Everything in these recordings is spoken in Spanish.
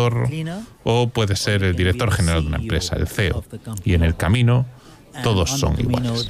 barredor o puede ser el director general de una empresa, el CEO. Y en el camino todos son iguales.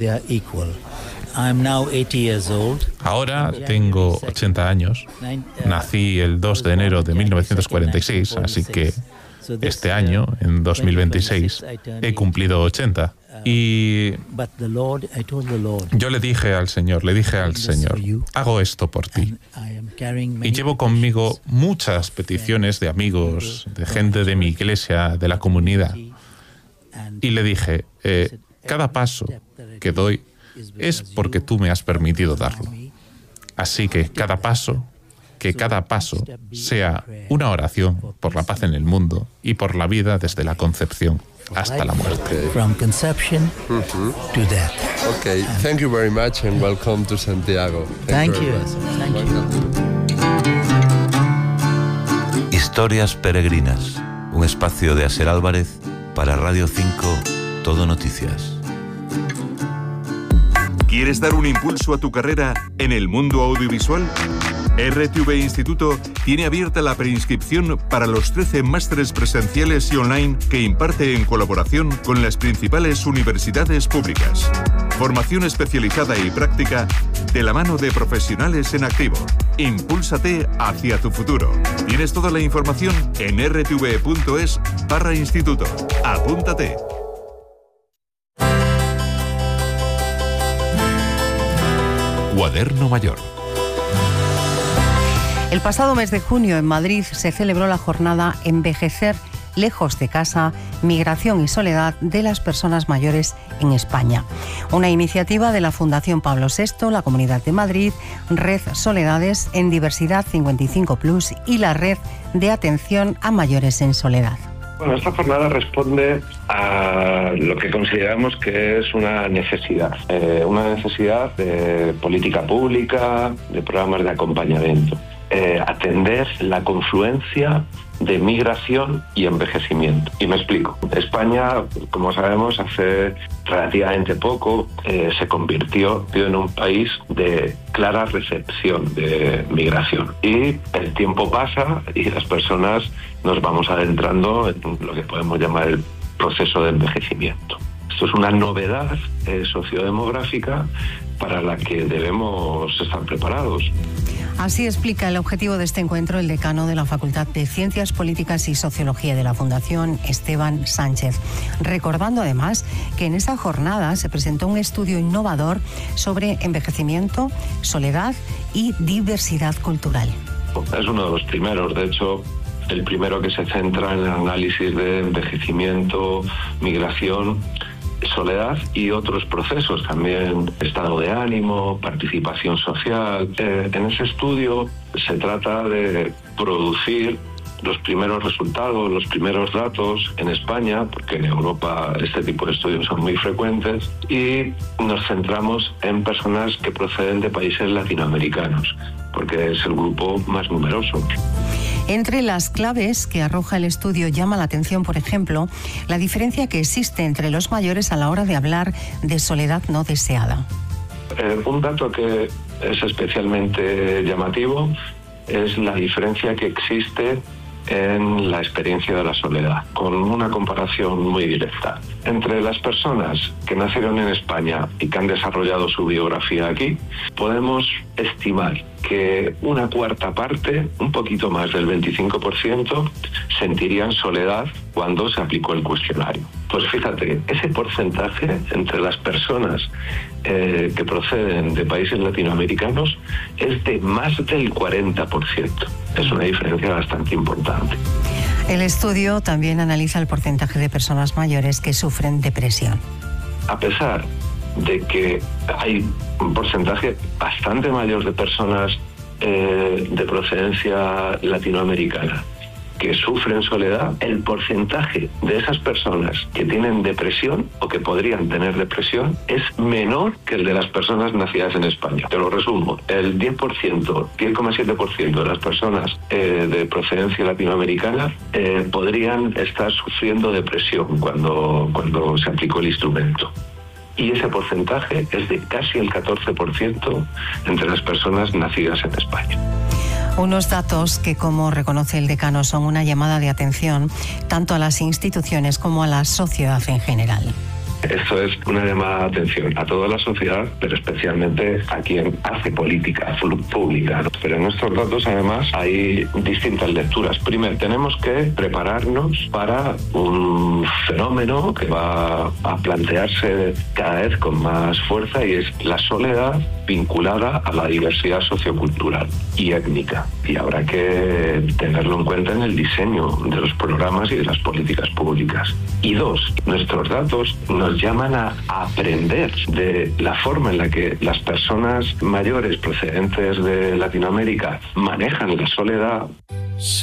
Ahora tengo 80 años. Nací el 2 de enero de 1946, así que este año, en 2026, he cumplido 80. Y yo le dije al Señor, hago esto por ti. Y llevo conmigo muchas peticiones de amigos, de gente de mi iglesia, de la comunidad. Y le dije, cada paso que doy es porque tú me has permitido darlo. Así que cada paso sea una oración por la paz en el mundo y por la vida desde la concepción hasta la muerte. From conception to death. Okay, thank you very much and welcome to Santiago. Thank you. Historias Peregrinas, un espacio de Asier Álvarez para Radio 5, Todo Noticias. ¿Quieres dar un impulso a tu carrera en el mundo audiovisual? RTV Instituto tiene abierta la preinscripción para los 13 másteres presenciales y online que imparte en colaboración con las principales universidades públicas. Formación especializada y práctica de la mano de profesionales en activo. Impúlsate hacia tu futuro. Tienes toda la información en rtv.es/instituto. Apúntate. Cuaderno Mayor. El pasado mes de junio en Madrid se celebró la jornada Envejecer lejos de casa, migración y soledad de las personas mayores en España. Una iniciativa de la Fundación Pablo VI, la Comunidad de Madrid, Red Soledades en Diversidad 55+ y la Red de Atención a Mayores en Soledad. Bueno, esta jornada responde a lo que consideramos que es una necesidad de política pública, de programas de acompañamiento. Atender la confluencia de migración y envejecimiento. Y me explico. España, como sabemos, hace relativamente poco se convirtió en un país de clara recepción de migración. Y el tiempo pasa y las personas nos vamos adentrando en lo que podemos llamar el proceso de envejecimiento. Esto es una novedad sociodemográfica para la que debemos estar preparados. Así explica el objetivo de este encuentro el decano de la Facultad de Ciencias Políticas y Sociología de la Fundación, Esteban Sánchez, recordando además que en esta jornada se presentó un estudio innovador sobre envejecimiento, soledad y diversidad cultural. Es uno de los primeros, de hecho, el primero que se centra en el análisis de envejecimiento, migración, soledad y otros procesos, también estado de ánimo, participación social. En ese estudio se trata de producir los primeros resultados, los primeros datos en España, porque en Europa este tipo de estudios son muy frecuentes, y nos centramos en personas que proceden de países latinoamericanos, porque es el grupo más numeroso. Entre las claves que arroja el estudio llama la atención, por ejemplo, la diferencia que existe entre los mayores a la hora de hablar de soledad no deseada. Un dato que es especialmente llamativo es la diferencia que existe en la experiencia de la soledad, con una comparación muy directa. Entre las personas que nacieron en España y que han desarrollado su biografía aquí, podemos estimar que una cuarta parte, un poquito más del 25%, sentirían soledad cuando se aplicó el cuestionario. Pues fíjate, ese porcentaje entre las personas que proceden de países latinoamericanos es de más del 40%. Es una diferencia bastante importante. El estudio también analiza el porcentaje de personas mayores que sufren depresión. A pesar de que hay un porcentaje bastante mayor de personas de procedencia latinoamericana que sufren soledad, el porcentaje de esas personas que tienen depresión o que podrían tener depresión es menor que el de las personas nacidas en España. Te lo resumo, el 10,7% de las personas de procedencia latinoamericana podrían estar sufriendo depresión cuando se aplicó el instrumento. Y ese porcentaje es de casi el 14% entre las personas nacidas en España. Unos datos que, como reconoce el decano, son una llamada de atención tanto a las instituciones como a la sociedad en general. Esto es una llamada de atención a toda la sociedad, pero especialmente a quien hace política pública. Pero en estos datos, además, hay distintas lecturas. Primero, tenemos que prepararnos para un fenómeno que va a plantearse cada vez con más fuerza, y es la soledad vinculada a la diversidad sociocultural y étnica. Y habrá que tenerlo en cuenta en el diseño de los programas y de las políticas públicas. Y dos, nuestros datos nos llaman a aprender de la forma en la que las personas mayores procedentes de Latinoamérica manejan la soledad.